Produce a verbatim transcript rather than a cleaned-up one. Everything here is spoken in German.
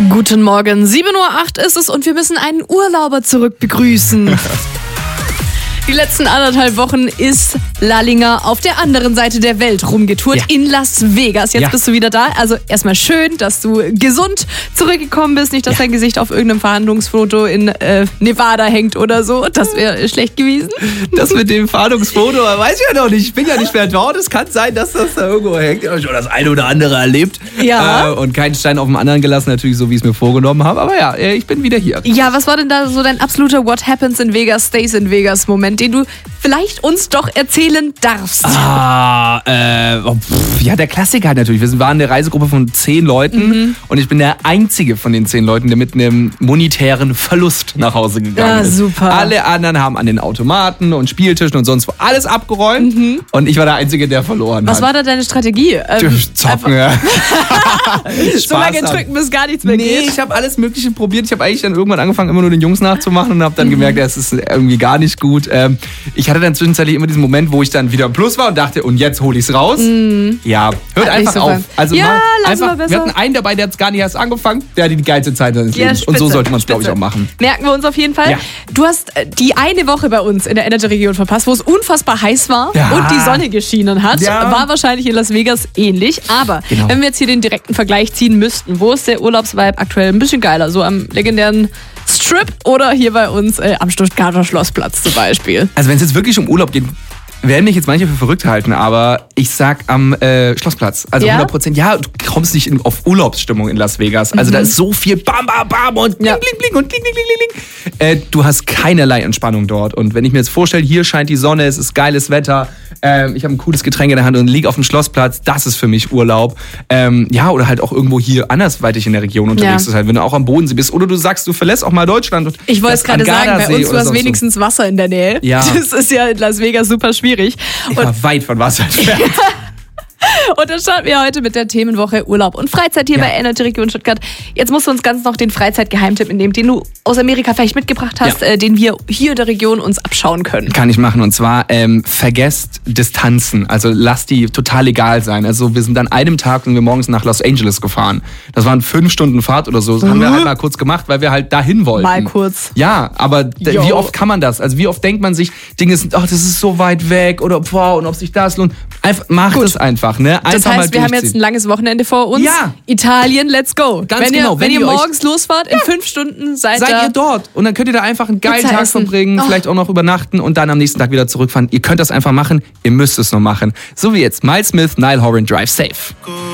Guten Morgen, sieben Uhr acht ist es und wir müssen einen Urlauber zurück begrüßen. Die letzten anderthalb Wochen ist Lallinger auf der anderen Seite der Welt rumgetourt, ja. in Las Vegas. Jetzt ja. bist du wieder da. Also erstmal schön, dass du gesund zurückgekommen bist. Nicht, dass ja. dein Gesicht auf irgendeinem Verhandlungsfoto in äh, Nevada hängt oder so. Das wäre schlecht gewesen. Das mit dem Verhandlungsfoto, weiß ich ja noch nicht. Ich bin ja nicht mehr dort. Es kann sein, dass das da irgendwo hängt. Ich habe schon das eine oder andere erlebt. Ja. Äh, und keinen Stein auf dem anderen gelassen, natürlich so, wie ich es mir vorgenommen habe. Aber ja, ich bin wieder hier. Ja, was war denn da so dein absoluter What Happens in Vegas, Stays in Vegas Moment, den du vielleicht uns doch erzählen darfst? Ah, äh, pff, ja, der Klassiker halt natürlich. Wir waren eine Reisegruppe von zehn Leuten mhm. und ich bin der einzige von den zehn Leuten, der mit einem monetären Verlust nach Hause gegangen ja, ist. Super. Alle anderen haben an den Automaten und Spieltischen und sonst wo alles abgeräumt mhm. und ich war der Einzige, der verloren Was hat. Was war da deine Strategie? Ähm, Zocken, ja. So lange drücken, bis gar nichts mehr nee, geht? Nee, ich habe alles Mögliche probiert. Ich habe eigentlich dann irgendwann angefangen, immer nur den Jungs nachzumachen und habe dann mhm. gemerkt, es ist irgendwie gar nicht gut. Ähm, ich hatte dann zwischenzeitlich immer diesen Moment, wo ich dann wieder im Plus war und dachte, und jetzt hole ich es raus. Mhm. Ja, hört hat einfach so auf. Also ja, mal lass einfach, mal besser. Wir hatten einen dabei, der hat es gar nicht erst angefangen. Der hatte die geilste Zeit seines ja, Lebens. spitze, und so sollte man es, glaube ich, auch machen. Merken wir uns auf jeden Fall. Ja. Du hast die eine Woche bei uns in der Energy-Region verpasst, wo es unfassbar heiß war ja. und die Sonne geschienen hat. Ja. War wahrscheinlich in Las Vegas ähnlich. Aber genau. wenn wir jetzt hier den direkten Vergleich ziehen müssten, wo ist der Urlaubsvibe aktuell ein bisschen geiler? So am legendären Strip oder hier bei uns äh, am Stuttgarter Schlossplatz zum Beispiel? Also wenn es jetzt wirklich um Urlaub geht, werden mich jetzt manche für verrückt halten, aber ich sag am äh, Schlossplatz, also ja? hundert Prozent, ja, du kommst nicht in, auf Urlaubsstimmung in Las Vegas. Also mhm. da ist so viel Bam, Bam, Bam und Bling, ja. Bling, Bling und Bling, Bling, Bling, Bling. Äh, du hast keinerlei Entspannung dort. Und wenn ich mir jetzt vorstelle, hier scheint die Sonne, es ist geiles Wetter, ähm, ich habe ein cooles Getränk in der Hand und liege auf dem Schlossplatz, das ist für mich Urlaub. Ähm, ja, oder halt auch irgendwo hier andersweitig in der Region unterwegs ja. ist, halt, wenn du auch am Bodensee bist. Oder du sagst, du verlässt auch mal Deutschland. Und ich wollte es gerade sagen, bei uns war es wenigstens so. Wasser in der Nähe. Ja. Das ist ja in Las Vegas super schwierig. Ich war weit von Wasser entfernt. Und dann starten wir heute mit der Themenwoche Urlaub und Freizeit hier ja. bei Energy Region Stuttgart. Jetzt musst du uns ganz noch den Freizeitgeheimtipp mitnehmen, den du aus Amerika vielleicht mitgebracht hast, ja. äh, den wir hier in der Region uns abschauen können. Kann ich machen. Und zwar ähm, vergesst Distanzen. Also lasst die total egal sein. Also wir sind an einem Tag sind wir morgens nach Los Angeles gefahren. Das waren fünf Stunden Fahrt oder so. Das mhm. haben wir halt mal kurz gemacht, weil wir halt dahin wollten. Mal kurz. Ja, aber d- wie oft kann man das? Also wie oft denkt man sich, Dinge sind, ach, das ist so weit weg oder boah, und ob sich das lohnt. Einfach, macht es einfach. Ne? Einfach das heißt, wir haben jetzt ein langes Wochenende vor uns. Ja. Italien, let's go. Ganz wenn genau. Ihr, wenn, wenn ihr, ihr morgens euch, losfahrt, in ja. fünf Stunden seid, seid da ihr dort. Und dann könnt ihr da einfach einen geilen Pizza Tag essen. verbringen, oh. vielleicht auch noch übernachten und dann am nächsten Tag wieder zurückfahren. Ihr könnt das einfach machen. Ihr müsst es nur machen. So wie jetzt. Miles Smith, Nile Horan, Drive Safe.